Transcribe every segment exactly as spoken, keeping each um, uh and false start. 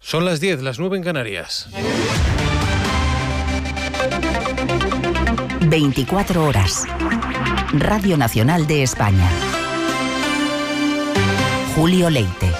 Son las diez, las nueve en Canarias. veinticuatro horas. Radio Nacional de España. Julio Leite.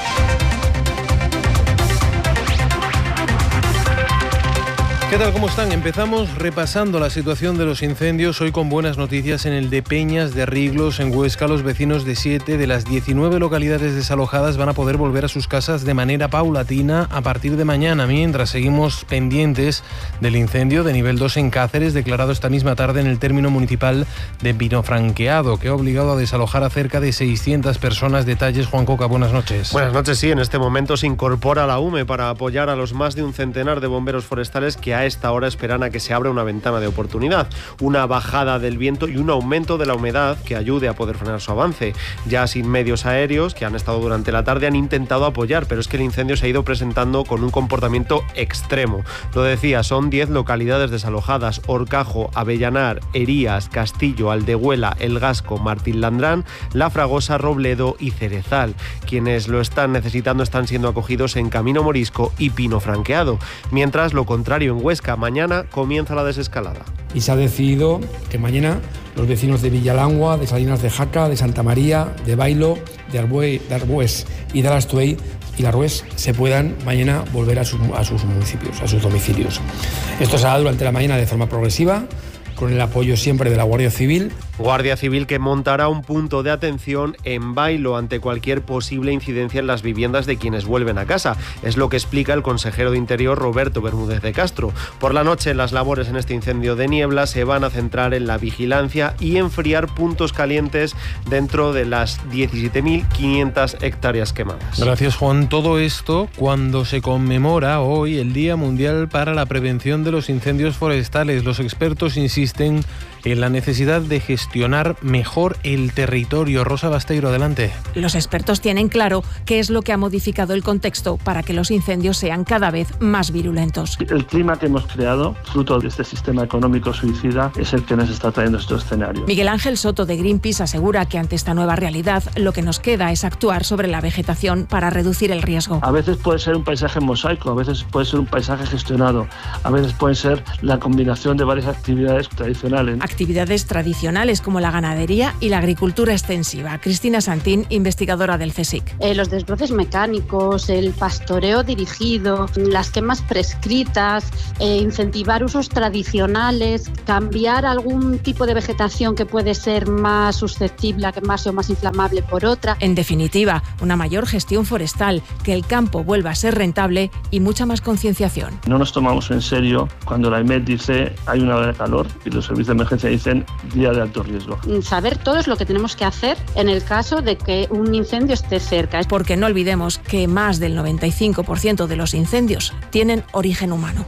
¿Qué tal? ¿Cómo están? Empezamos repasando la situación de los incendios, hoy con buenas noticias en el de Peñas de Riglos, en Huesca. Los vecinos de siete de las diecinueve localidades desalojadas van a poder volver a sus casas de manera paulatina a partir de mañana, mientras seguimos pendientes del incendio de nivel dos en Cáceres, declarado esta misma tarde en el término municipal de Pinofranqueado, que ha obligado a desalojar a cerca de seiscientas personas. Detalles, Juan Coca, buenas noches. Buenas noches, sí, en este momento se incorpora la U M E para apoyar a los más de un centenar de bomberos forestales que a esta hora esperan a que se abra una ventana de oportunidad, una bajada del viento y un aumento de la humedad que ayude a poder frenar su avance. Ya sin medios aéreos, que han estado durante la tarde, han intentado apoyar, pero es que el incendio se ha ido presentando con un comportamiento extremo. Lo decía, son diez localidades desalojadas: Horcajo, Avellanar, Herías, Castillo, Aldehuela, El Gasco, Martín Landrán, La Fragosa, Robledo y Cerezal. Quienes lo están necesitando están siendo acogidos en Camino Morisco y Pinofranqueado, mientras lo contrario en Huesca, mañana comienza la desescalada. Y se ha decidido que mañana los vecinos de Villalangua, de Salinas de Jaca, de Santa María, de Bailo, de, Arbue, de Arbués y de Arastuey y Larrués se puedan mañana volver a sus, a sus municipios, a sus domicilios. Esto se hará durante la mañana de forma progresiva, con el apoyo siempre de la Guardia Civil. Guardia Civil que montará un punto de atención en Bailo ante cualquier posible incidencia en las viviendas de quienes vuelven a casa. Es lo que explica el consejero de Interior, Roberto Bermúdez de Castro. Por la noche, las labores en este incendio de niebla se van a centrar en la vigilancia y enfriar puntos calientes dentro de las diecisiete mil quinientas hectáreas quemadas. Gracias, Juan. Todo esto cuando se conmemora hoy el Día Mundial para la Prevención de los Incendios Forestales. Los expertos insisten en la necesidad de gestionar mejor el territorio. Rosa Basteiro, adelante. Los expertos tienen claro qué es lo que ha modificado el contexto para que los incendios sean cada vez más virulentos. El clima que hemos creado, fruto de este sistema económico suicida, es el que nos está trayendo estos escenarios. Miguel Ángel Soto de Greenpeace asegura que ante esta nueva realidad lo que nos queda es actuar sobre la vegetación para reducir el riesgo. A veces puede ser un paisaje mosaico, a veces puede ser un paisaje gestionado, a veces puede ser la combinación de varias actividades tradicionales. Actividades tradicionales como la ganadería y la agricultura extensiva. Cristina Santín, investigadora del CSIC. Eh, los desbroces mecánicos, el pastoreo dirigido, las quemas prescritas, eh, incentivar usos tradicionales, cambiar algún tipo de vegetación que puede ser más susceptible a quemarse o más inflamable por otra. En definitiva, una mayor gestión forestal, que el campo vuelva a ser rentable y mucha más concienciación. No nos tomamos en serio cuando la I M E D dice hay una ola de calor y los servicios de emergencia dicen día de alto riesgo. Saber todo es lo que tenemos que hacer en el caso de que un incendio esté cerca. Porque no olvidemos que más del noventa y cinco por ciento de los incendios tienen origen humano.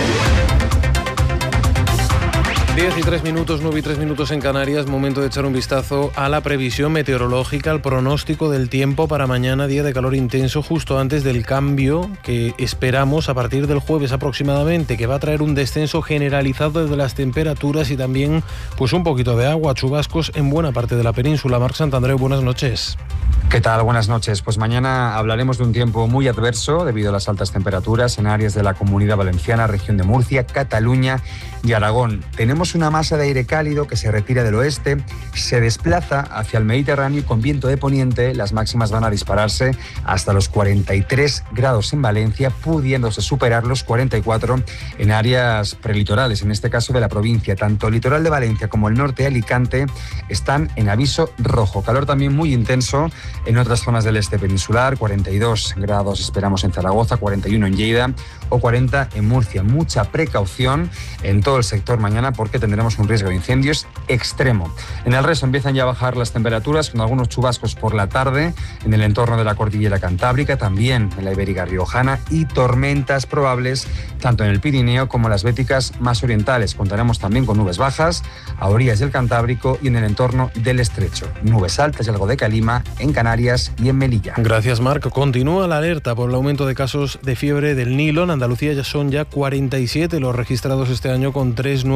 diez y tres minutos, nueve y tres minutos en Canarias. Momento de echar un vistazo a la previsión meteorológica, al pronóstico del tiempo para mañana, día de calor intenso, justo antes del cambio que esperamos a partir del jueves aproximadamente, que va a traer un descenso generalizado de las temperaturas y también pues un poquito de agua, chubascos en buena parte de la península. Marc Santandreu, buenas noches. ¿Qué tal? Buenas noches. Pues mañana hablaremos de un tiempo muy adverso debido a las altas temperaturas en áreas de la Comunidad Valenciana, región de Murcia, Cataluña y Aragón. Tenemos una masa de aire cálido que se retira del oeste, se desplaza hacia el Mediterráneo y con viento de poniente las máximas van a dispararse hasta los cuarenta y tres grados en Valencia, pudiéndose superar los cuarenta y cuatro en áreas prelitorales, en este caso de la provincia. Tanto el litoral de Valencia como el norte de Alicante están en aviso rojo. Calor también muy intenso en otras zonas del este peninsular, cuarenta y dos grados esperamos en Zaragoza, cuarenta y uno en Lleida o cuarenta en Murcia. Mucha precaución en todo el sector mañana porque tendremos un riesgo de incendios extremo. En el resto empiezan ya a bajar las temperaturas con algunos chubascos por la tarde en el entorno de la cordillera cantábrica, también en la ibérica riojana, y tormentas probables tanto en el Pirineo como en las béticas más orientales. Contaremos también con nubes bajas a orillas del Cantábrico y en el entorno del estrecho. Nubes altas y algo de calima en Canarias y en Melilla. Gracias, Marc. Continúa la alerta por el aumento de casos de fiebre del Nilo. En Andalucía ya son ya cuarenta y siete los registrados este año, con tres nuevos positivos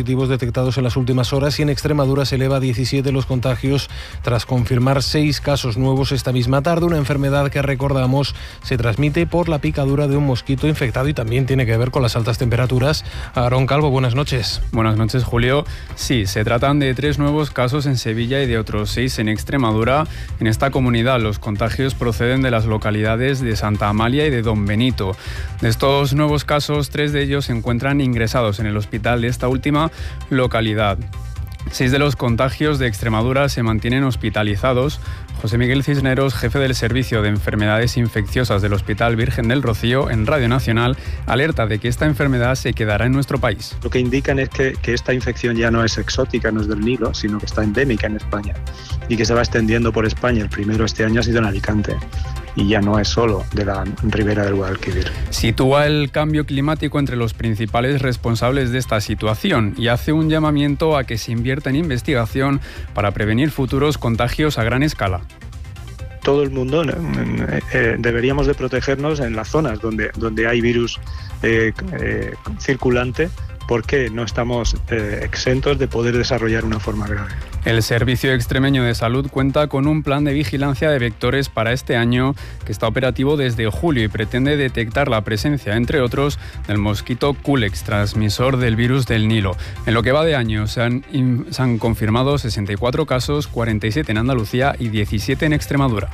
positivos detectados en las últimas horas y en Extremadura se eleva a diecisiete los contagios tras confirmar seis casos nuevos esta misma tarde, una enfermedad que, recordamos, se transmite por la picadura de un mosquito infectado y también tiene que ver con las altas temperaturas. Aarón Calvo, buenas noches. Buenas noches, Julio. Sí, se tratan de tres nuevos casos en Sevilla y de otros seis en Extremadura. En esta comunidad los contagios proceden de las localidades de Santa Amalia y de Don Benito. De estos nuevos casos, tres de ellos se encuentran ingresados en el hospital de esta última localidad. Seis de los contagios de Extremadura se mantienen hospitalizados. José Miguel Cisneros, jefe del Servicio de Enfermedades Infecciosas del Hospital Virgen del Rocío, en Radio Nacional, alerta de que esta enfermedad se quedará en nuestro país. Lo que indican es que, que esta infección ya no es exótica, no es del Nilo, sino que está endémica en España y que se va extendiendo por España. El primero este año ha sido en Alicante y ya no es solo de la ribera del Guadalquivir. Sitúa el cambio climático entre los principales responsables de esta situación y hace un llamamiento a que se invierta en investigación para prevenir futuros contagios a gran escala. Todo el mundo eh, eh, deberíamos de protegernos en las zonas donde, donde hay virus eh, eh, circulante, porque no estamos eh, exentos de poder desarrollar una forma grave. El Servicio Extremeño de Salud cuenta con un plan de vigilancia de vectores para este año que está operativo desde julio y pretende detectar la presencia, entre otros, del mosquito Culex, transmisor del virus del Nilo. En lo que va de año se han, se han confirmado sesenta y cuatro casos, cuarenta y siete en Andalucía y diecisiete en Extremadura.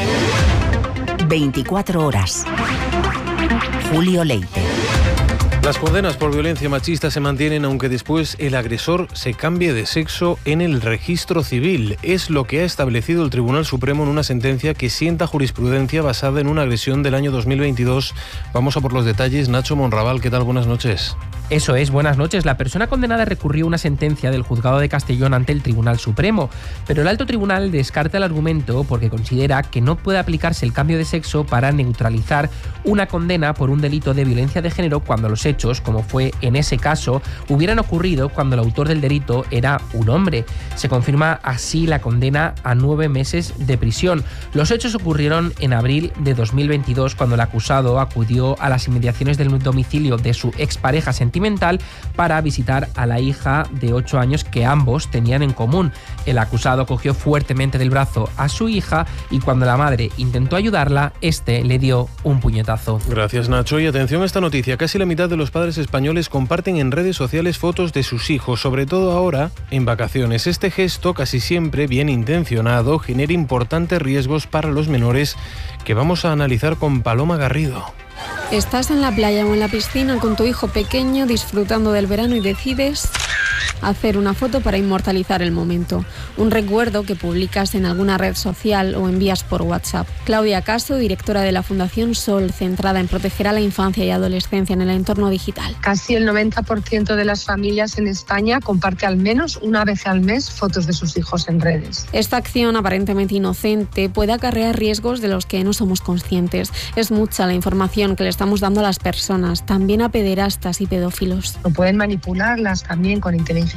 veinticuatro horas. Julio Leite. Las condenas por violencia machista se mantienen aunque después el agresor se cambie de sexo en el registro civil. Es lo que ha establecido el Tribunal Supremo en una sentencia que sienta jurisprudencia basada en una agresión del año dos mil veintidós. Vamos a por los detalles. Nacho Monraval, ¿qué tal? Buenas noches. Eso es, buenas noches. La persona condenada recurrió una sentencia del Juzgado de Castellón ante el Tribunal Supremo, pero el Alto Tribunal descarta el argumento porque considera que no puede aplicarse el cambio de sexo para neutralizar una condena por un delito de violencia de género cuando los hechos, como fue en ese caso, hubieran ocurrido cuando el autor del delito era un hombre. Se confirma así la condena a nueve meses de prisión. Los hechos ocurrieron en abril de dos mil veintidós, cuando el acusado acudió a las inmediaciones del domicilio de su expareja sentimental para visitar a la hija de ocho años que ambos tenían en común. El acusado cogió fuertemente del brazo a su hija y cuando la madre intentó ayudarla, este le dio un puñetazo. Gracias, Nacho. Y atención a esta noticia. Casi la mitad de los padres españoles comparten en redes sociales fotos de sus hijos, sobre todo ahora en vacaciones. Este gesto, casi siempre bien intencionado, genera importantes riesgos para los menores que vamos a analizar con Paloma Garrido. Estás en la playa o en la piscina con tu hijo pequeño disfrutando del verano y decides hacer una foto para inmortalizar el momento. Un recuerdo que publicas en alguna red social o envías por WhatsApp. Claudia Caso, directora de la Fundación Sol, centrada en proteger a la infancia y adolescencia en el entorno digital. Casi el noventa por ciento de las familias en España comparte al menos una vez al mes fotos de sus hijos en redes. Esta acción aparentemente inocente puede acarrear riesgos de los que no somos conscientes. Es mucha la información que le estamos dando a las personas, también a pederastas y pedófilos. O pueden manipularlas también con inteligencia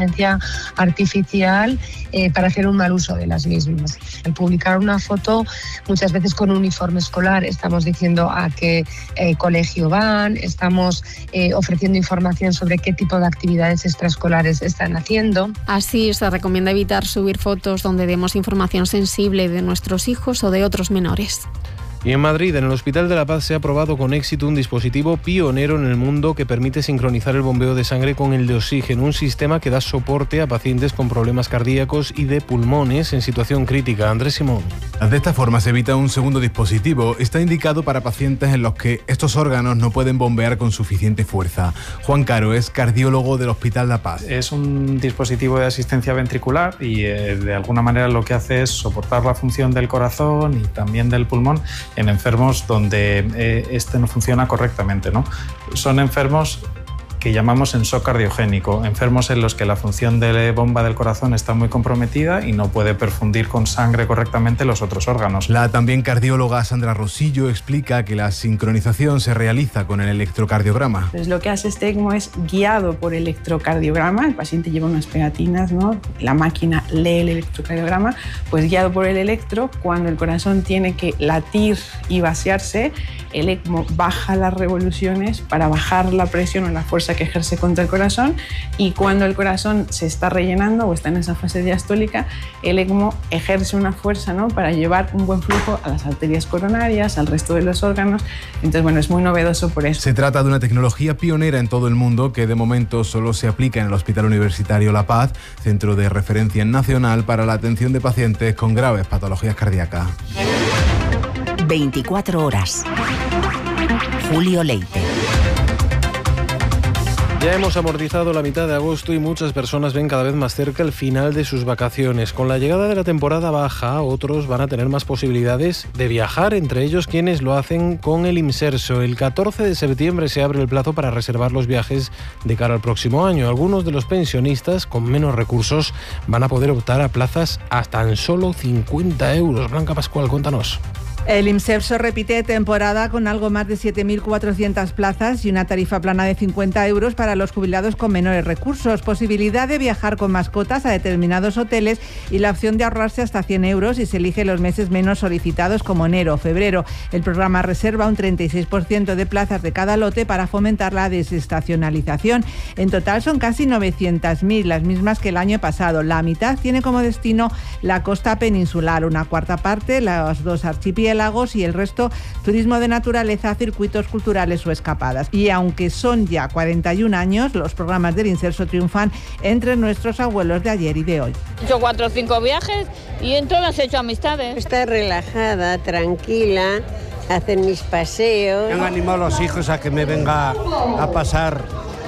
artificial eh, para hacer un mal uso de las mismas. Al publicar una foto, muchas veces con un uniforme escolar, estamos diciendo a qué eh, colegio van, estamos eh, ofreciendo información sobre qué tipo de actividades extraescolares están haciendo. Así se recomienda evitar subir fotos donde demos información sensible de nuestros hijos o de otros menores. Y en Madrid, en el Hospital de la Paz, se ha probado con éxito un dispositivo pionero en el mundo que permite sincronizar el bombeo de sangre con el de oxígeno, un sistema que da soporte a pacientes con problemas cardíacos y de pulmones en situación crítica. Andrés Simón. De esta forma se evita un segundo dispositivo. Está indicado para pacientes en los que estos órganos no pueden bombear con suficiente fuerza. Juan Caro es cardiólogo del Hospital La Paz. Es un dispositivo de asistencia ventricular y eh, de alguna manera lo que hace es soportar la función del corazón y también del pulmón en enfermos donde eh, este no funciona correctamente, ¿no? Son enfermos que llamamos en shock cardiogénico, enfermos en los que la función de la bomba del corazón está muy comprometida y no puede perfundir con sangre correctamente los otros órganos. La también cardióloga Sandra Rosillo explica que la sincronización se realiza con el electrocardiograma. Entonces, lo que hace este ECMO es guiado por electrocardiograma, el paciente lleva unas pegatinas, ¿no? La máquina lee el electrocardiograma, pues guiado por el electro, cuando el corazón tiene que latir y vaciarse, el ECMO baja las revoluciones para bajar la presión o la fuerza fuerza que ejerce contra el corazón, y cuando el corazón se está rellenando o está en esa fase diastólica, el ECMO ejerce una fuerza, ¿no?, para llevar un buen flujo a las arterias coronarias, al resto de los órganos. Entonces, bueno, es muy novedoso por eso. Se trata de una tecnología pionera en todo el mundo que de momento solo se aplica en el Hospital Universitario La Paz, centro de referencia nacional para la atención de pacientes con graves patologías cardíacas. veinticuatro horas. Julio Leite. Ya hemos amortizado la mitad de agosto y muchas personas ven cada vez más cerca el final de sus vacaciones. Con la llegada de la temporada baja, otros van a tener más posibilidades de viajar, entre ellos quienes lo hacen con el Imserso. El catorce de septiembre se abre el plazo para reservar los viajes de cara al próximo año. Algunos de los pensionistas con menos recursos van a poder optar a plazas hasta en solo cincuenta euros. Blanca Pascual, cuéntanos. El Imserso repite temporada con algo más de siete mil cuatrocientas plazas y una tarifa plana de cincuenta euros para los jubilados con menores recursos, posibilidad de viajar con mascotas a determinados hoteles y la opción de ahorrarse hasta cien euros si se elige los meses menos solicitados como enero o febrero. El programa reserva un treinta y seis por ciento de plazas de cada lote para fomentar la desestacionalización. En total son casi novecientas mil, las mismas que el año pasado. La mitad tiene como destino la costa peninsular, una cuarta parte los dos archipiélagos y el resto turismo de naturaleza, circuitos culturales o escapadas. Y aunque son ya cuarenta y un años, los programas del Imserso triunfan entre nuestros abuelos de ayer y de hoy. He hecho cuatro o cinco viajes y en todas he hecho amistades. Estar relajada, tranquila, hacer mis paseos. Han animado a los hijos a que me venga a pasar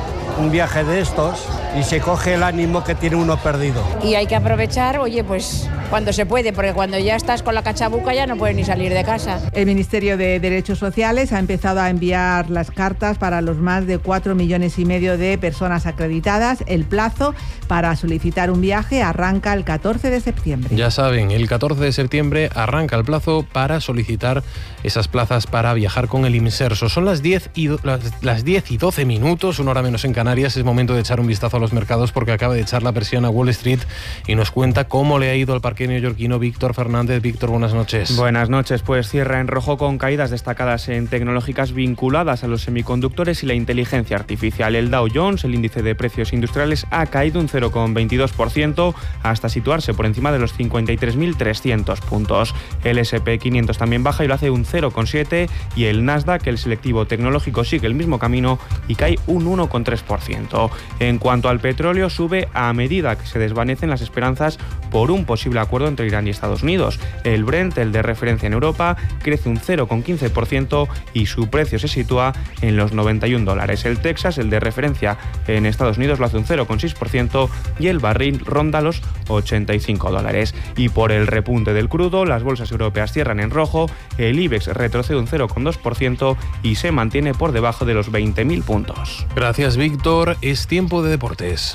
un viaje de estos y se coge el ánimo que tiene uno perdido. Y hay que aprovechar, oye, pues cuando se puede, porque cuando ya estás con la cachabuca ya no puedes ni salir de casa. El Ministerio de Derechos Sociales ha empezado a enviar las cartas para los más de cuatro millones y medio de personas acreditadas. El plazo para solicitar un viaje arranca el catorce de septiembre. Ya saben, el catorce de septiembre arranca el plazo para solicitar esas plazas para viajar con el Imserso. Son las diez y, do, las, las diez y doce minutos, una hora menos en Canarias. Es momento de echar un vistazo a los mercados porque acaba de echar la persiana a Wall Street y nos cuenta cómo le ha ido al parque neoyorquino Víctor Fernández. Víctor, buenas noches. Buenas noches, pues cierra en rojo con caídas destacadas en tecnológicas vinculadas a los semiconductores y la inteligencia artificial. El Dow Jones, el índice de precios industriales, ha caído un cero coma veintidós por ciento hasta situarse por encima de los cincuenta y tres mil trescientos puntos. El ese pe quinientos también baja y lo hace un cero coma siete por ciento y el Nasdaq, el selectivo tecnológico, sigue el mismo camino y cae un uno coma tres por ciento. En cuanto al petróleo, sube a medida que se desvanecen las esperanzas por un posible acuerdo entre Irán y Estados Unidos. El Brent, el de referencia en Europa, crece un cero coma quince por ciento y su precio se sitúa en los noventa y un dólares. El Texas, el de referencia en Estados Unidos, lo hace un cero coma seis por ciento y el barril ronda los ochenta y cinco dólares. Y por el repunte del crudo, las bolsas europeas cierran en rojo, el IBEX retrocede un cero coma dos por ciento y se mantiene por debajo de los veinte mil puntos. Gracias, Víctor. Es tiempo de deportes.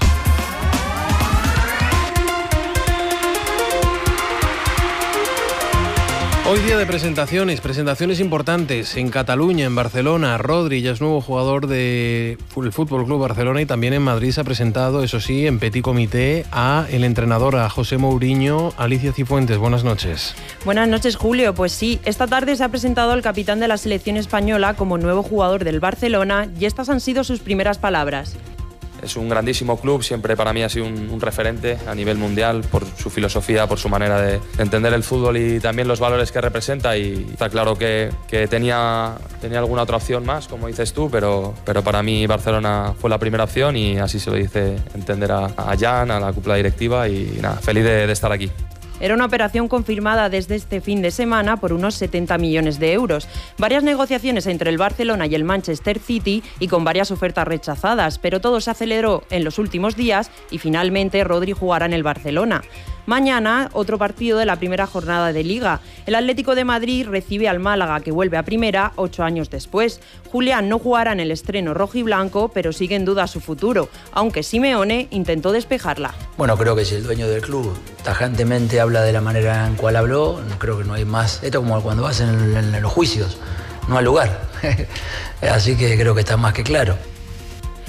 Hoy día de presentaciones, presentaciones importantes en Cataluña, en Barcelona. Rodri ya es nuevo jugador del Fútbol Club Barcelona y también en Madrid se ha presentado, eso sí, en petit comité a el entrenador, a José Mourinho. Alicia Cifuentes, buenas noches. Buenas noches, Julio. Pues sí, esta tarde se ha presentado el capitán de la selección española como nuevo jugador del Barcelona y estas han sido sus primeras palabras. Es un grandísimo club, siempre para mí ha sido un, un referente a nivel mundial por su filosofía, por su manera de, de entender el fútbol y también los valores que representa, y está claro que, que tenía, tenía alguna otra opción más, como dices tú, pero, pero para mí Barcelona fue la primera opción y así se lo dice entender a, a Jan, a la cúpula directiva y nada, feliz de, de estar aquí. Era una operación confirmada desde este fin de semana por unos setenta millones de euros. Varias negociaciones entre el Barcelona y el Manchester City y con varias ofertas rechazadas, pero todo se aceleró en los últimos días y finalmente Rodri jugará en el Barcelona. Mañana, otro partido de la primera jornada de Liga. El Atlético de Madrid recibe al Málaga, que vuelve a primera ocho años después. Julián no jugará en el estreno rojiblanco, pero sigue en duda su futuro, aunque Simeone intentó despejarla. Bueno, creo que si el dueño del club tajantemente habla de la manera en cual habló, creo que no hay más. Esto es como cuando vas en, en, en los juicios, no hay lugar. Así que creo que está más que claro.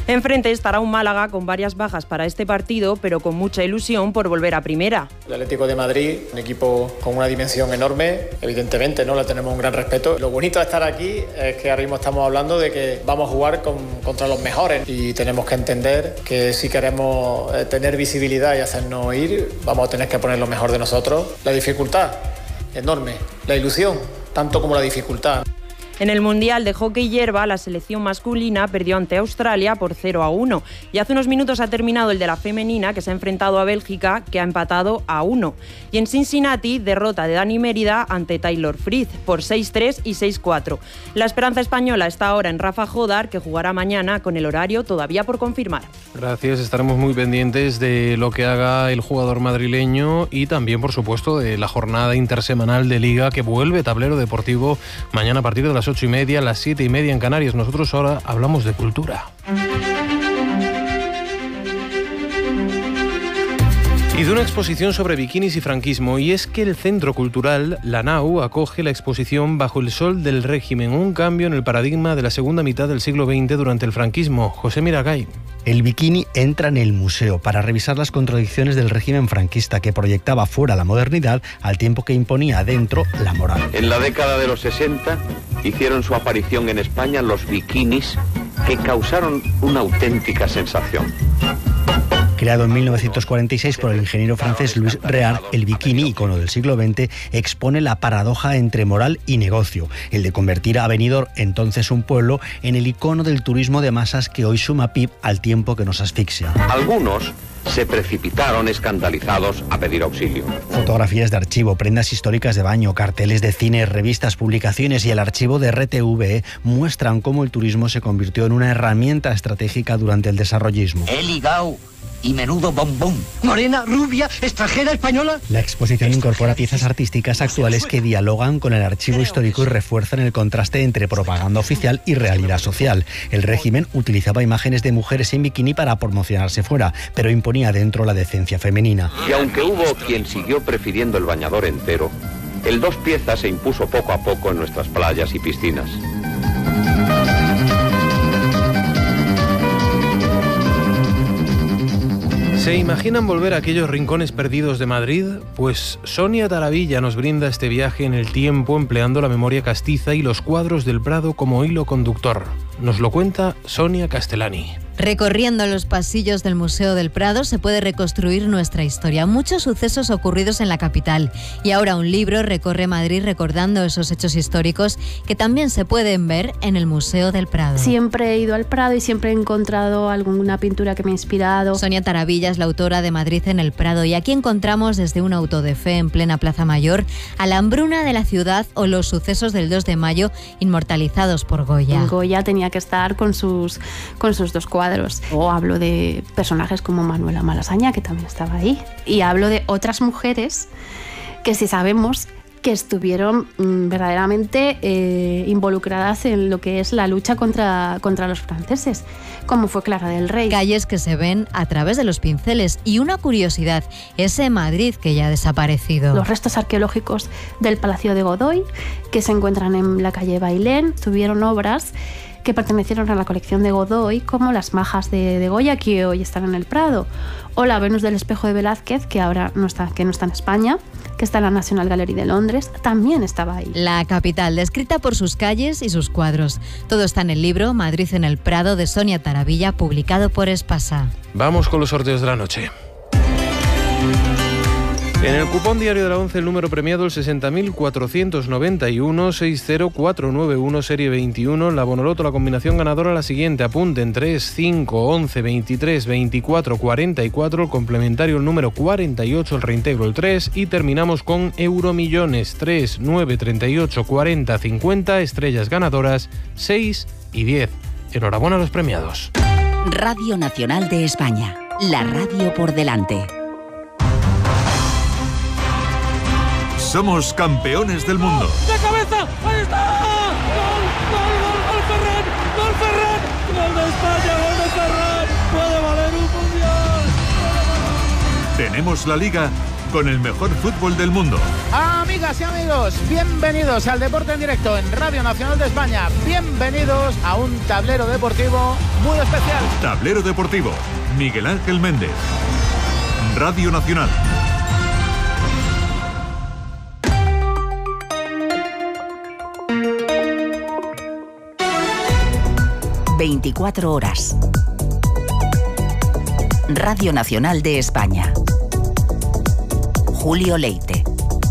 Enfrente estará un Málaga con varias bajas para este partido, pero con mucha ilusión por volver a primera. El Atlético de Madrid, un equipo con una dimensión enorme, evidentemente, ¿no? Le tenemos un gran respeto. Lo bonito de estar aquí es que ahora mismo estamos hablando de que vamos a jugar con, contra los mejores y tenemos que entender que si queremos tener visibilidad y hacernos oír, vamos a tener que poner lo mejor de nosotros. La dificultad, enorme. La ilusión, tanto como la dificultad. En el Mundial de Hockey Hierba, la selección masculina perdió ante Australia por cero a uno. Y hace unos minutos ha terminado el de la femenina, que se ha enfrentado a Bélgica, que ha empatado a uno. Y en Cincinnati, derrota de Dani Mérida ante Taylor Fritz por seis tres y seis cuatro. La esperanza española está ahora en Rafa Jodar, que jugará mañana con el horario todavía por confirmar. Gracias, estaremos muy pendientes de lo que haga el jugador madrileño y también, por supuesto, de la jornada intersemanal de Liga que vuelve Tablero Deportivo mañana a partir de las ocho y media, las siete y media en Canarias. Nosotros ahora hablamos de cultura. Y de una exposición sobre bikinis y franquismo, y es que el Centro Cultural La Nau acoge la exposición Bajo el Sol del Régimen, un cambio en el paradigma de la segunda mitad del siglo veinte durante el franquismo. José Miragay. El bikini entra en el museo para revisar las contradicciones del régimen franquista que proyectaba fuera la modernidad al tiempo que imponía dentro la moral. En la década de los sesenta hicieron su aparición en España los bikinis que causaron una auténtica sensación. Creado en mil novecientos cuarenta y seis por el ingeniero francés Louis Réard, el bikini, icono del siglo veinte, expone la paradoja entre moral y negocio, el de convertir a Benidorm, entonces un pueblo, en el icono del turismo de masas que hoy suma P I B al tiempo que nos asfixia. Algunos se precipitaron escandalizados a pedir auxilio. Fotografías de archivo, prendas históricas de baño, carteles de cine, revistas, publicaciones y el archivo de R T V E muestran cómo el turismo se convirtió en una herramienta estratégica durante el desarrollismo. He ligado y menudo bombón. Morena, rubia, extranjera, española. La exposición incorpora piezas artísticas actuales que dialogan con el archivo histórico y refuerzan el contraste entre propaganda oficial y realidad social. El régimen utilizaba imágenes de mujeres en bikini para promocionarse fuera, pero imponía dentro la decencia femenina. Y aunque hubo quien siguió prefiriendo el bañador entero, el dos piezas se impuso poco a poco en nuestras playas y piscinas. ¿Se imaginan volver a aquellos rincones perdidos de Madrid? Pues Sonia Taravilla nos brinda este viaje en el tiempo empleando la memoria castiza y los cuadros del Prado como hilo conductor. Nos lo cuenta Sonia Castellani. Recorriendo los pasillos del Museo del Prado se puede reconstruir nuestra historia. Muchos sucesos ocurridos en la capital. Y ahora un libro recorre Madrid recordando esos hechos históricos que también se pueden ver en el Museo del Prado. Siempre he ido al Prado y siempre he encontrado alguna pintura que me ha inspirado. Sonia Taravilla es la autora de Madrid en el Prado y aquí encontramos desde un auto de fe en plena Plaza Mayor a la hambruna de la ciudad o los sucesos del dos de mayo inmortalizados por Goya. Goya tenía que estar con sus, con sus dos cuadros. O hablo de personajes como Manuela Malasaña, que también estaba ahí. Y hablo de otras mujeres que sí sabemos que estuvieron mmm, verdaderamente eh, involucradas en lo que es la lucha contra, contra los franceses, como fue Clara del Rey. Calles que se ven a través de los pinceles. Y una curiosidad, ese Madrid que ya ha desaparecido. Los restos arqueológicos del Palacio de Godoy, que se encuentran en la calle Bailén, tuvieron obras que pertenecieron a la colección de Godoy, como las majas de, de Goya, que hoy están en el Prado, o la Venus del Espejo de Velázquez, que ahora no está, que no está en España, que está en la National Gallery de Londres, también estaba ahí. La capital, descrita por sus calles y sus cuadros. Todo está en el libro Madrid en el Prado, de Sonia Taravilla, publicado por Espasa. Vamos con los sorteos de la noche. En el cupón diario de la once, el número premiado el sesenta mil cuatrocientos noventa y uno, seis cero cuatro nueve uno, serie veintiuno. La Bonoloto, la combinación ganadora la siguiente. Apunten: tres, cinco, once, veintitrés, veinticuatro, cuarenta y cuatro. El complementario el número cuarenta y ocho, el reintegro el tres. Y terminamos con Euromillones: tres, nueve, treinta y ocho, cuarenta, cincuenta. Estrellas ganadoras seis y diez. Enhorabuena a los premiados. Radio Nacional de España. La radio por delante. Somos campeones del mundo. ¡De cabeza! ¡Ahí está! ¡Gol! ¡Gol! ¡Gol! ¡Gol Ferran! ¡Gol Ferran! ¡Gol de España! ¡Gol de Ferran! ¡Puede valer un mundial! Tenemos la Liga con el mejor fútbol del mundo. ¡A mí! Amigas y amigos, bienvenidos al Deporte en Directo en Radio Nacional de España. Bienvenidos a un tablero deportivo muy especial. Tablero Deportivo, Miguel Ángel Méndez. Radio Nacional. veinticuatro horas. Radio Nacional de España. Julio Leite.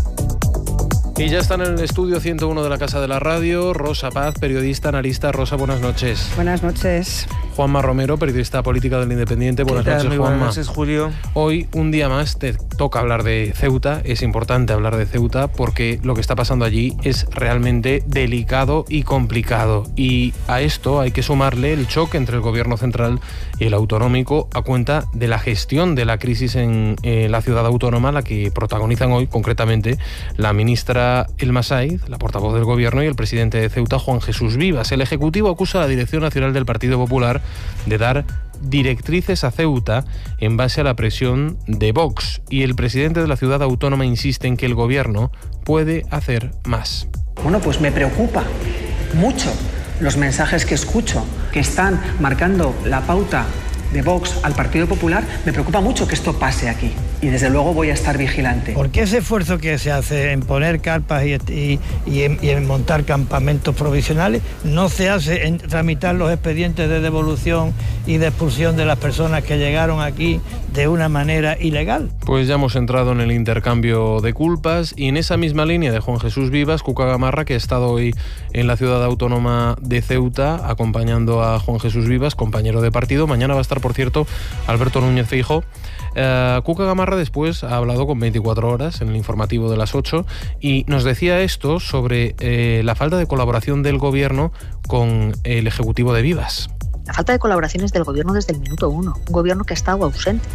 Y ya está en el estudio ciento uno de la Casa de la Radio, Rosa Paz, periodista, analista. Rosa, buenas noches. Buenas noches. Juanma Romero, periodista política del Independiente. Buenas noches, Muy Juanma. buenas noches, Julio. Hoy, un día más, te toca hablar de Ceuta. Es importante hablar de Ceuta porque lo que está pasando allí es realmente delicado y complicado. Y a esto hay que sumarle el choque entre el gobierno central y el autonómico a cuenta de la gestión de la crisis en eh, la ciudad autónoma, la que protagonizan hoy, concretamente, la ministra Elma Said, la portavoz del gobierno, y el presidente de Ceuta, Juan Jesús Vivas. El Ejecutivo acusa a la Dirección Nacional del Partido Popular de dar directrices a Ceuta en base a la presión de Vox, y el presidente de la ciudad autónoma insiste en que el gobierno puede hacer más. Bueno, pues me preocupa mucho los mensajes que escucho que están marcando la pauta de Vox al Partido Popular. Me preocupa mucho que esto pase aquí y desde luego voy a estar vigilante. Porque ese esfuerzo que se hace en poner carpas y, y, y, en, y en montar campamentos provisionales no se hace en tramitar los expedientes de devolución y de expulsión de las personas que llegaron aquí de una manera ilegal. Pues ya hemos entrado en el intercambio de culpas, y en esa misma línea de Juan Jesús Vivas, Cuca Gamarra, que ha estado hoy en la ciudad autónoma de Ceuta acompañando a Juan Jesús Vivas, compañero de partido. Mañana va a estar, por cierto, Alberto Núñez Feijóo. Uh, Cuca Gamarra después ha hablado con veinticuatro horas en el informativo de las ocho y nos decía esto sobre eh, la falta de colaboración del gobierno con el ejecutivo de Vivas. La falta de colaboración es del gobierno desde el minuto uno, un gobierno que ha estado ausente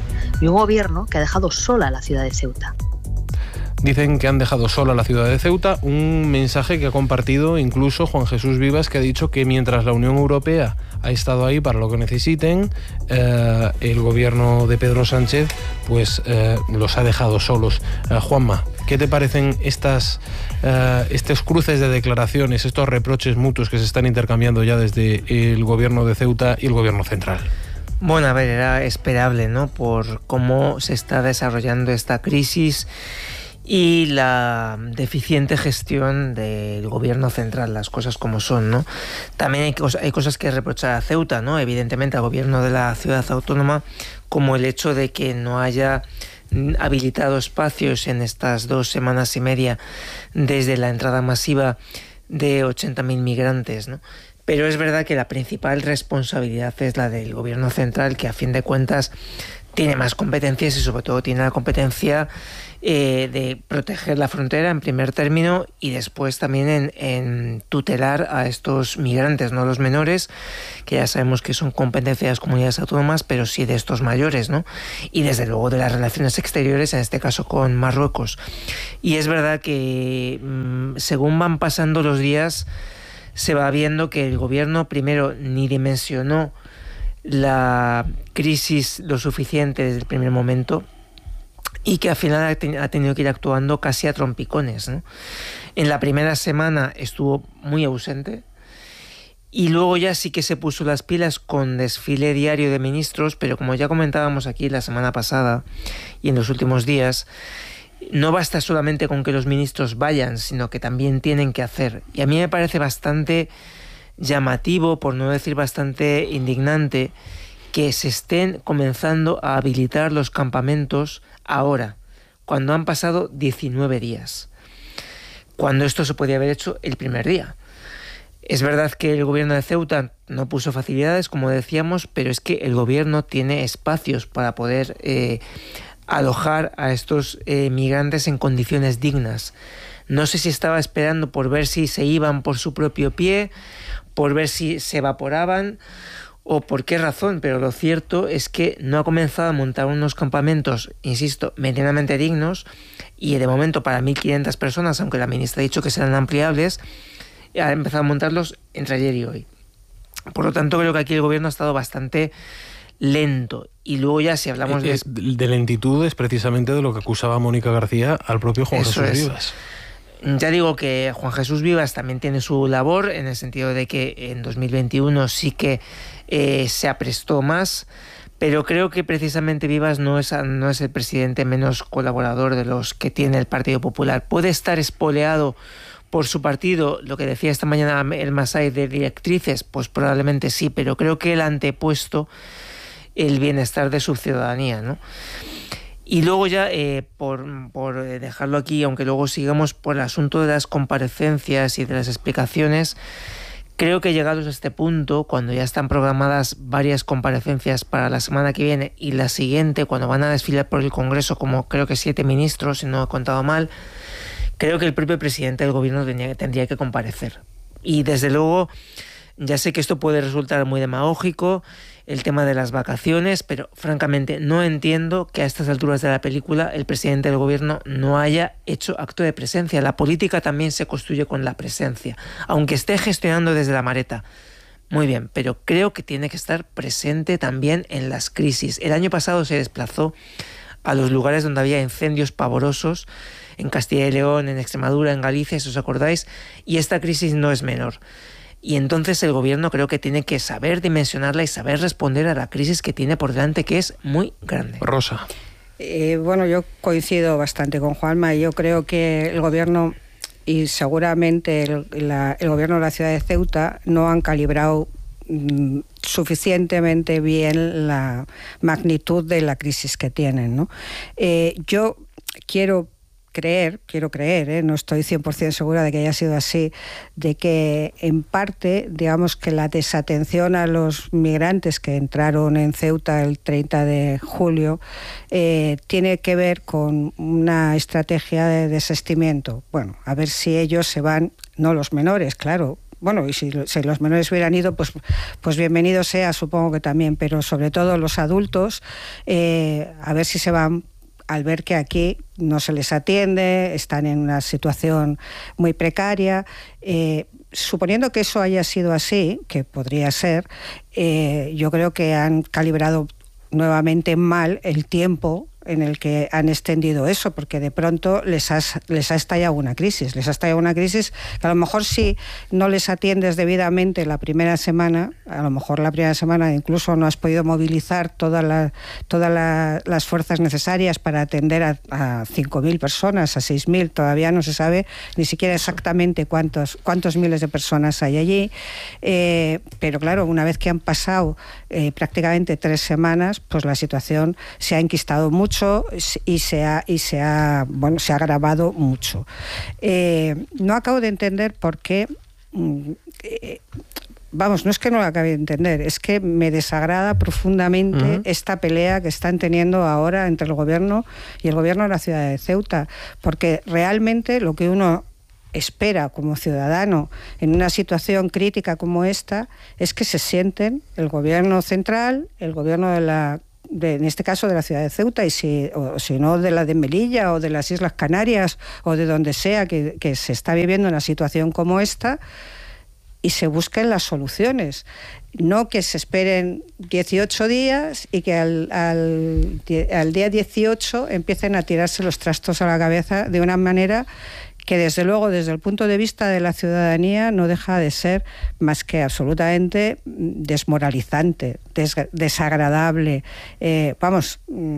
y un gobierno que ha dejado sola a la ciudad de Ceuta. Dicen que han dejado sola a la ciudad de Ceuta, un mensaje que ha compartido incluso Juan Jesús Vivas, que ha dicho que mientras la Unión Europea ha estado ahí para lo que necesiten, eh, el gobierno de Pedro Sánchez pues eh, los ha dejado solos. Eh, Juanma, ¿qué te parecen estas, eh, estos cruces de declaraciones, estos reproches mutuos que se están intercambiando ya desde el gobierno de Ceuta y el gobierno central? Bueno, a ver, era esperable, ¿no? Por cómo se está desarrollando esta crisis y la deficiente gestión del gobierno central, las cosas como son, ¿no? También hay, cos- hay cosas que reprochar a Ceuta, ¿no? Evidentemente al gobierno de la ciudad autónoma, como el hecho de que no haya habilitado espacios en estas dos semanas y media desde la entrada masiva de ochenta mil migrantes, ¿no? Pero es verdad que la principal responsabilidad es la del gobierno central, que a fin de cuentas tiene más competencias y sobre todo tiene la competencia eh, de proteger la frontera en primer término y después también en, en tutelar a estos migrantes, no los menores, que ya sabemos que son competencias de las comunidades autónomas, pero sí de estos mayores, ¿no? Y desde luego de las relaciones exteriores, en este caso con Marruecos. Y es verdad que mmm, según van pasando los días, se va viendo que el gobierno primero ni dimensionó la crisis lo suficiente desde el primer momento y que al final ha, ten- ha tenido que ir actuando casi a trompicones, ¿no? En la primera semana estuvo muy ausente y luego ya sí que se puso las pilas con desfile diario de ministros, pero como ya comentábamos aquí la semana pasada y en los últimos días, no basta solamente con que los ministros vayan, sino que también tienen que hacer. Y a mí me parece bastante llamativo, por no decir bastante indignante, que se estén comenzando a habilitar los campamentos ahora, cuando han pasado diecinueve días, cuando esto se podía haber hecho el primer día. Es verdad que el gobierno de Ceuta no puso facilidades, como decíamos, pero es que el gobierno tiene espacios para poder eh, alojar a estos eh, migrantes en condiciones dignas. No sé si estaba esperando por ver si se iban por su propio pie, por ver si se evaporaban o por qué razón, pero lo cierto es que no ha comenzado a montar unos campamentos, insisto, medianamente dignos, y de momento para mil quinientas personas, aunque la ministra ha dicho que serán ampliables, ha empezado a montarlos entre ayer y hoy. Por lo tanto, creo que aquí el gobierno ha estado bastante lento. Y luego ya si hablamos de... de lentitud es precisamente de lo que acusaba Mónica García al propio Juan Eso Jesús es. Vivas. Ya digo que Juan Jesús Vivas también tiene su labor, en el sentido de que en dos mil veintiuno sí que eh, se aprestó más, pero creo que precisamente Vivas no es, no es el presidente menos colaborador de los que tiene el Partido Popular. Puede estar espoleado por su partido, lo que decía esta mañana el Masai de directrices, pues probablemente sí, pero creo que él ha antepuesto el bienestar de su ciudadanía, ¿no? Y luego ya, eh, por, por dejarlo aquí, aunque luego sigamos por el asunto de las comparecencias y de las explicaciones, creo que llegados a este punto, cuando ya están programadas varias comparecencias para la semana que viene y la siguiente, cuando van a desfilar por el Congreso, como creo que siete ministros, si no he contado mal, creo que el propio presidente del gobierno tendría, tendría que comparecer. Y desde luego, ya sé que esto puede resultar muy demagógico, el tema de las vacaciones, pero francamente no entiendo que a estas alturas de la película el presidente del gobierno no haya hecho acto de presencia. La política también se construye con la presencia, aunque esté gestionando desde la maleta. Muy bien, pero creo que tiene que estar presente también en las crisis. El año pasado se desplazó a los lugares donde había incendios pavorosos, en Castilla y León, en Extremadura, en Galicia, si os acordáis, y esta crisis no es menor. Y entonces el gobierno creo que tiene que saber dimensionarla y saber responder a la crisis que tiene por delante, que es muy grande. Rosa. Eh, bueno, yo coincido bastante con Juanma. Yo creo que el gobierno y seguramente el, la, el gobierno de la ciudad de Ceuta no han calibrado mm, suficientemente bien la magnitud de la crisis que tienen, ¿no? Eh, yo quiero creer, quiero creer, ¿eh? no estoy cien por ciento segura de que haya sido así, de que en parte, digamos que la desatención a los migrantes que entraron en Ceuta el treinta de julio eh, tiene que ver con una estrategia de desistimiento. Bueno, a ver si ellos se van, no los menores, claro. Bueno, y si, si los menores hubieran ido, pues, pues bienvenido sea, supongo que también, pero sobre todo los adultos, eh, a ver si se van al ver que aquí no se les atiende, están en una situación muy precaria. Eh, suponiendo que eso haya sido así, que podría ser, eh, yo creo que han calibrado nuevamente mal el tiempo en el que han extendido eso, porque de pronto les, has, les ha estallado una crisis, les ha estallado una crisis que a lo mejor si no les atiendes debidamente la primera semana, a lo mejor la primera semana incluso no has podido movilizar todas la, toda la, las fuerzas necesarias para atender a, a cinco mil personas, a seis mil, todavía no se sabe ni siquiera exactamente cuántos, cuántos miles de personas hay allí, eh, pero claro, una vez que han pasado eh, prácticamente tres semanas, pues la situación se ha enquistado mucho y se ha, y se ha, bueno, se ha agravado mucho. Eh, no acabo de entender por qué, eh, vamos, no es que no lo acabe de entender, es que me desagrada profundamente uh-huh. esta pelea que están teniendo ahora entre el gobierno y el gobierno de la ciudad de Ceuta, porque realmente lo que uno espera como ciudadano en una situación crítica como esta es que se sienten el gobierno central, el gobierno de la De, en este caso de la ciudad de Ceuta, y si, o, si no de la de Melilla o de las Islas Canarias o de donde sea que, que se está viviendo una situación como esta, y se busquen las soluciones. No que se esperen dieciocho días y que al, al, al día dieciocho empiecen a tirarse los trastos a la cabeza de una manera que desde luego desde el punto de vista de la ciudadanía no deja de ser más que absolutamente desmoralizante, des desagradable. Eh, vamos,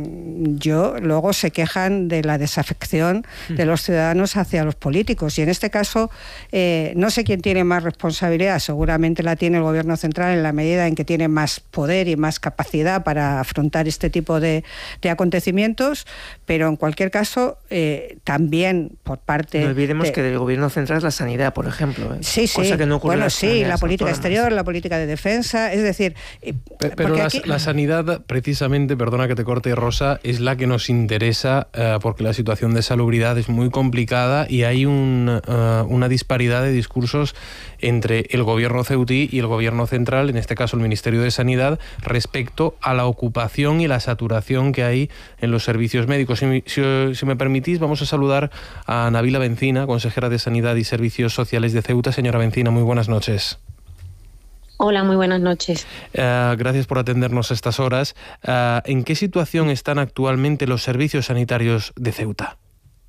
yo luego se quejan de la desafección de los ciudadanos hacia los políticos y en este caso eh, no sé quién tiene más responsabilidad, seguramente la tiene el gobierno central en la medida en que tiene más poder y más capacidad para afrontar este tipo de, de acontecimientos, pero en cualquier caso eh, también por parte... No olvidemos de, que del gobierno central es la sanidad, por ejemplo. ¿eh? Sí, sí. Cosa que no ocurre bueno, en sí, la política autónomas. exterior, la política de defensa, es decir... Eh, Pero la, aquí... la sanidad, precisamente, perdona que te corte, Rosa, es la que nos interesa eh, porque la situación de salubridad es muy complicada y hay un, uh, una disparidad de discursos entre el gobierno ceutí y el gobierno central, en este caso el Ministerio de Sanidad, respecto a la ocupación y la saturación que hay en los servicios médicos. Si, si, si me permitís, vamos a saludar a Nabila Bencina, consejera de Sanidad y Servicios Sociales de Ceuta. Señora Bencina, muy buenas noches. Hola, muy buenas noches. Uh, gracias por atendernos a estas horas. Uh, ¿En qué situación están actualmente los servicios sanitarios de Ceuta?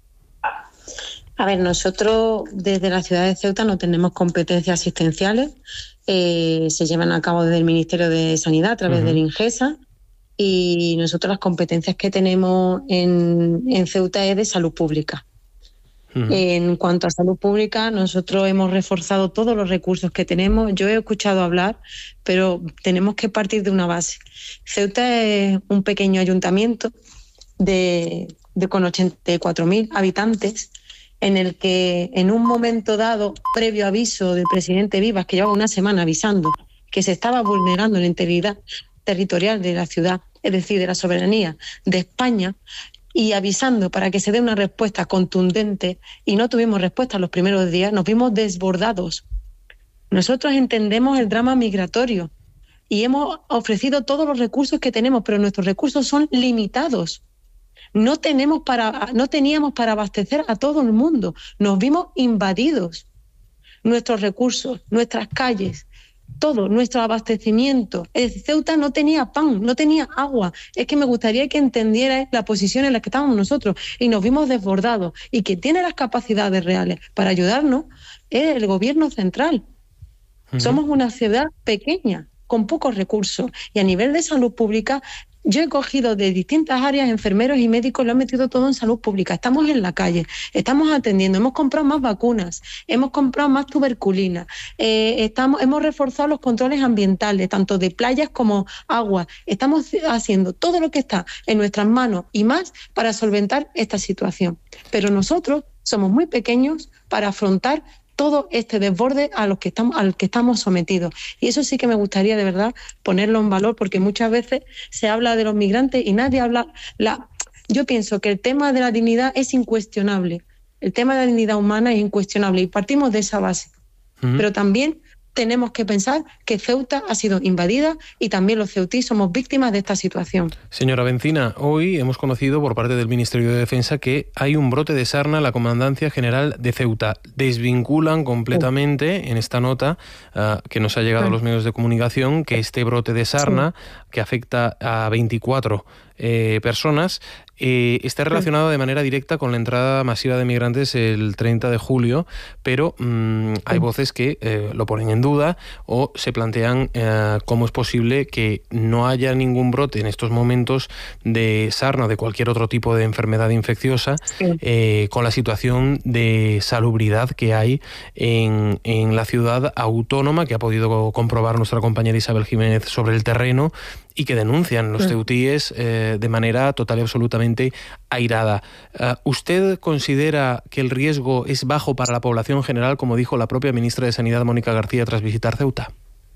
A ver, nosotros desde la ciudad de Ceuta no tenemos competencias asistenciales. Eh, se llevan a cabo desde el Ministerio de Sanidad a través uh-huh. del INGESA. Y nosotros las competencias que tenemos en, en Ceuta es de salud pública. Uh-huh. En cuanto a salud pública, nosotros hemos reforzado todos los recursos que tenemos. Yo he escuchado hablar, pero tenemos que partir de una base. Ceuta es un pequeño ayuntamiento de, de con ochenta y cuatro mil habitantes, en el que en un momento dado, previo aviso del presidente Vivas, que llevaba una semana avisando que se estaba vulnerando la integridad territorial de la ciudad, es decir, de la soberanía de España, y avisando para que se dé una respuesta contundente, y no tuvimos respuesta los primeros días, nos vimos desbordados. Nosotros entendemos el drama migratorio y hemos ofrecido todos los recursos que tenemos, pero nuestros recursos son limitados. No tenemos para, no teníamos para abastecer a todo el mundo. Nos vimos invadidos. Nuestros recursos, nuestras calles, todo, nuestro abastecimiento. Ceuta no tenía pan, no tenía agua. Es que me gustaría que entendierais la posición en la que estábamos nosotros y nos vimos desbordados. Y quien tiene las capacidades reales para ayudarnos es el gobierno central. Uh-huh. Somos una ciudad pequeña, con pocos recursos. Y a nivel de salud pública, yo he cogido de distintas áreas enfermeros y médicos, lo he metido todo en salud pública. Estamos en la calle, estamos atendiendo, hemos comprado más vacunas, hemos comprado más tuberculina, eh, estamos, hemos reforzado los controles ambientales, tanto de playas como agua. Estamos haciendo todo lo que está en nuestras manos y más para solventar esta situación. Pero nosotros somos muy pequeños para afrontar todo este desborde a los que estamos, al que estamos sometidos. Y eso sí que me gustaría de verdad ponerlo en valor, porque muchas veces se habla de los migrantes y nadie habla... La... Yo pienso que el tema de la dignidad es incuestionable. El tema de la dignidad humana es incuestionable y partimos de esa base. Uh-huh. Pero también tenemos que pensar que Ceuta ha sido invadida y también los ceutí somos víctimas de esta situación. Señora Bencina, hoy hemos conocido por parte del Ministerio de Defensa que hay un brote de sarna en la Comandancia General de Ceuta. Desvinculan completamente sí. en esta nota uh, que nos ha llegado sí. a los medios de comunicación que este brote de sarna, sí. que afecta a veinticuatro eh, personas, Eh, está relacionado de manera directa con la entrada masiva de migrantes el treinta de julio, pero mmm, hay voces que eh, lo ponen en duda o se plantean eh, cómo es posible que no haya ningún brote en estos momentos de sarna o de cualquier otro tipo de enfermedad infecciosa eh, con la situación de salubridad que hay en, en la ciudad autónoma, que ha podido comprobar nuestra compañera Isabel Jiménez sobre el terreno, y que denuncian los ceutíes eh, de manera total y absolutamente airada. Uh, ¿Usted considera que el riesgo es bajo para la población general, como dijo la propia ministra de Sanidad, Mónica García, tras visitar Ceuta?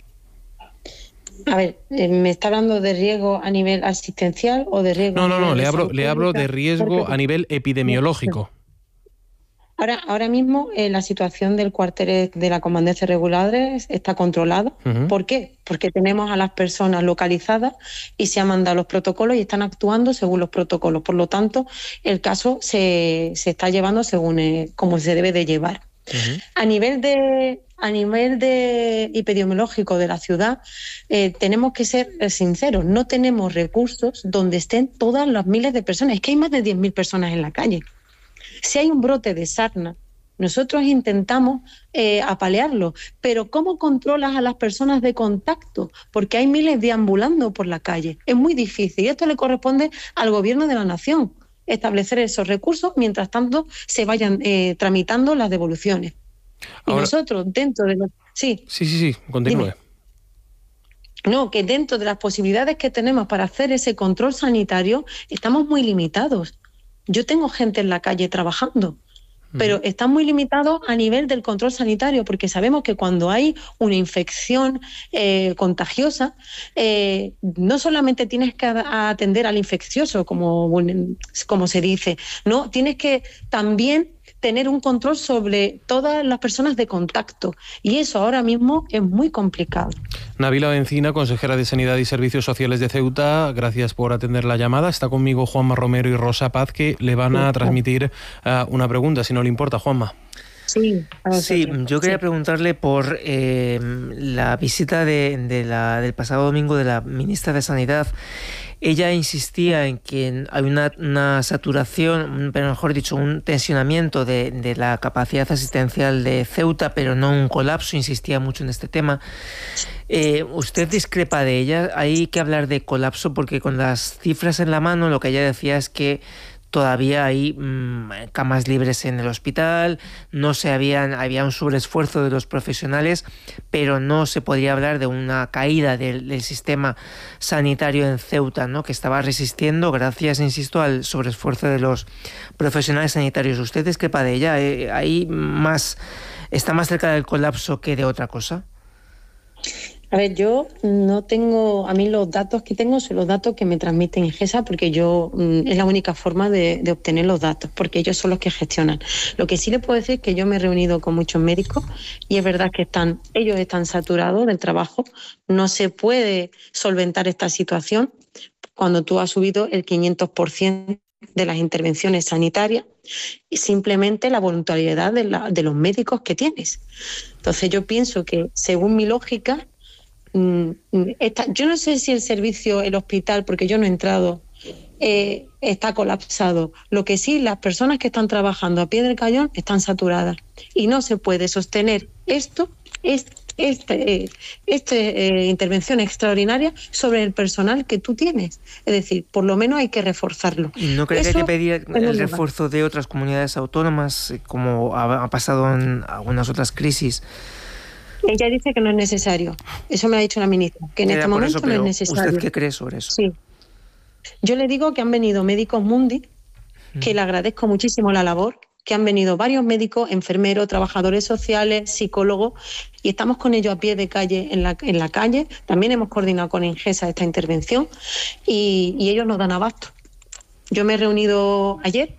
A ver, ¿me está hablando de riesgo a nivel asistencial o de riesgo? No, no, no, le hablo, le hablo de riesgo a nivel epidemiológico. Ahora, ahora mismo eh, la situación del cuartel de la Comandancia Regular está controlada. Uh-huh. ¿Por qué? Porque tenemos a las personas localizadas y se han mandado los protocolos y están actuando según los protocolos. Por lo tanto, el caso se, se está llevando según eh, como se debe de llevar. Uh-huh. A nivel de a nivel de epidemiológico de la ciudad, eh, tenemos que ser sinceros. No tenemos recursos donde estén todas las miles de personas. Es que hay más de diez mil personas en la calle. Si hay un brote de sarna, nosotros intentamos eh, apalearlo, pero ¿cómo controlas a las personas de contacto? Porque hay miles deambulando por la calle. Es muy difícil y esto le corresponde al gobierno de la nación, establecer esos recursos mientras tanto se vayan eh, tramitando las devoluciones. Y Ahora, nosotros dentro de los... Sí, sí, sí, sí. Continúe. Dime. No, que dentro de las posibilidades que tenemos para hacer ese control sanitario estamos muy limitados. Yo tengo gente en la calle trabajando, pero uh-huh. están muy limitados a nivel del control sanitario, porque sabemos que cuando hay una infección eh, contagiosa, eh, no solamente tienes que atender al infeccioso, como, como se dice, no, tienes que también tener un control sobre todas las personas de contacto, y eso ahora mismo es muy complicado. Nabila Bencina, consejera de Sanidad y Servicios Sociales de Ceuta, gracias por atender la llamada. Está conmigo Juanma Romero y Rosa Paz, que le van a transmitir uh, una pregunta, si no le importa, Juanma. Sí, sí, yo quería sí. preguntarle por eh, la visita de, de la, del pasado domingo de la ministra de Sanidad. Ella insistía en que hay una, una saturación, pero mejor dicho, un tensionamiento de, de la capacidad asistencial de Ceuta, pero no un colapso. Insistía mucho en este tema. Eh, ¿Usted discrepa de ella? Hay que hablar de colapso porque con las cifras en la mano lo que ella decía es que todavía hay mmm, camas libres en el hospital, no se habían, había un sobreesfuerzo de los profesionales, pero no se podría hablar de una caída del, del sistema sanitario en Ceuta, ¿no? Que estaba resistiendo gracias, insisto, al sobreesfuerzo de los profesionales sanitarios. ¿Usted discrepa de ella? Eh, ¿Ahí más, está más cerca del colapso que de otra cosa? A ver, yo no tengo, a mí los datos que tengo son los datos que me transmiten INGESA, porque yo es la única forma de, de obtener los datos, porque ellos son los que gestionan. Lo que sí les puedo decir es que yo me he reunido con muchos médicos y es verdad que están, ellos están saturados del trabajo, no se puede solventar esta situación cuando tú has subido el quinientos por ciento de las intervenciones sanitarias y simplemente la voluntariedad de, la, de los médicos que tienes. Entonces yo pienso que, según mi lógica, Esta, yo no sé si el servicio, el hospital, porque yo no he entrado, eh, está colapsado. Lo que sí, las personas que están trabajando a pie del cañón están saturadas y no se puede sostener esto, este, este, eh, este eh, intervención extraordinaria sobre el personal que tú tienes. Es decir, por lo menos hay que reforzarlo. ¿No cree que hay que pedir el refuerzo de otras comunidades autónomas, como ha, ha pasado en algunas otras crisis? Ella dice que no es necesario. Eso me ha dicho la ministra, que en Era este momento eso, no es necesario. ¿Usted qué cree sobre eso? Sí. Yo le digo que han venido médicos Mundi, que le agradezco muchísimo la labor, que han venido varios médicos, enfermeros, trabajadores sociales, psicólogos, y estamos con ellos a pie de calle en la, en la calle. También hemos coordinado con INGESA esta intervención y, y ellos nos dan abasto. Yo me he reunido ayer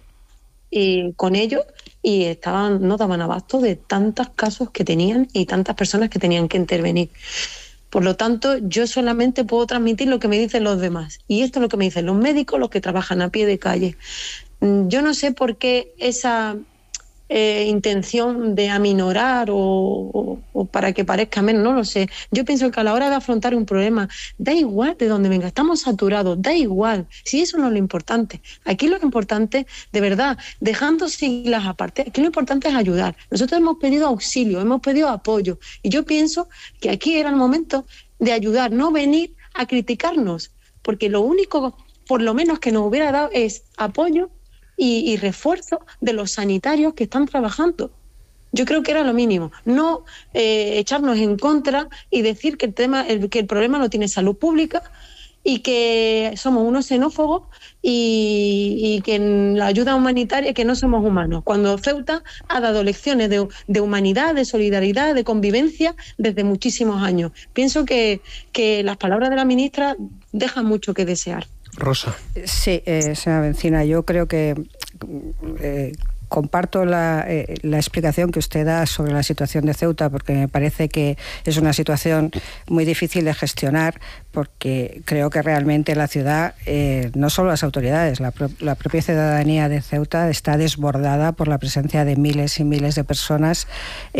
y, con ellos y estaban, no daban abasto de tantos casos que tenían y tantas personas que tenían que intervenir. Por lo tanto, yo solamente puedo transmitir lo que me dicen los demás. Y esto es lo que me dicen los médicos, los que trabajan a pie de calle. Yo no sé por qué esa eh, intención de aminorar o, o, o para que parezca menos, no lo sé. Yo pienso que a la hora de afrontar un problema, da igual de dónde venga, estamos saturados, da igual. Si eso no es lo importante. Aquí lo importante, de verdad, dejando siglas aparte, aquí lo importante es ayudar. Nosotros hemos pedido auxilio, hemos pedido apoyo. Y yo pienso que aquí era el momento de ayudar, no venir a criticarnos, porque lo único, por lo menos, que nos hubiera dado es apoyo Y, y refuerzo de los sanitarios que están trabajando. Yo creo que era lo mínimo, no eh, echarnos en contra y decir que el tema, el, que el problema lo tiene salud pública y que somos unos xenófobos y, y que en la ayuda humanitaria que no somos humanos, cuando Ceuta ha dado lecciones de, de humanidad, de solidaridad, de convivencia desde muchísimos años. Pienso que, que las palabras de la ministra dejan mucho que desear. Rosa. Sí, eh, señora Bencina, yo creo que eh, comparto la, eh, la explicación que usted da sobre la situación de Ceuta, porque me parece que es una situación muy difícil de gestionar, porque creo que realmente la ciudad, eh, no solo las autoridades, la, pro la propia ciudadanía de Ceuta está desbordada por la presencia de miles y miles de personas